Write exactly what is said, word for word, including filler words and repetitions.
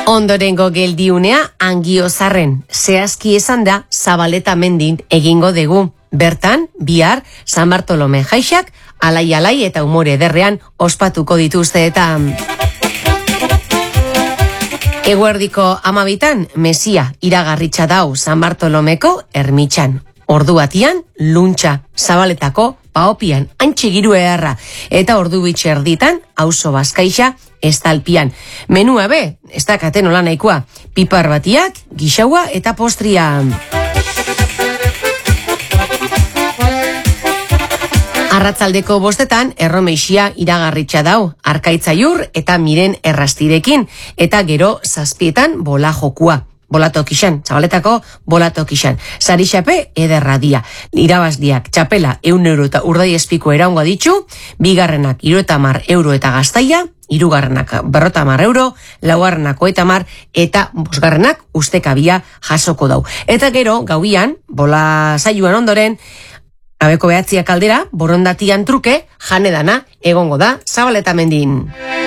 Ondorengo geldiunea Angiozarren, zehazki esan da Zabaleta mendin egingo dugu. Bertan, bihar, San Bartolome jaixak, alai-alai eta umore ederrean ospatuko dituzte eta... Eguerdiko amabitan, Mesia iragarritxa dau San Bartolomeko ermitxan. Ordu batian, luntxa, Zabaletako paopian, antxe giru eharra, eta ordu bitxerditan, auzo bazkaixa, estalpian. Menua be, ez dakate nola nahikoa, pipar batiak, gixaua eta postria. Arratzaldeko bostetan, erromeixia iragarritxa dau, Arkaitzaiur eta Miren errastirekin, eta gero zazpietan bola jokua. Bolatokixan, Zabaletako bolatokixan. Sarixape ederradia. Irabazdiak txapela eun euro eta urdai espiko eraungo ditxu, bigarrenak iruetamar euro eta gaztaia, irugarrenak berrotamar euro, laugarrenak oetamar eta bosgarrenak ustekabia jasoko dau. Eta gero, gauian, bola zailuan ondoren, abeko behatziak aldera, borondatian truke, janedana egongo da Zabaleta mendin.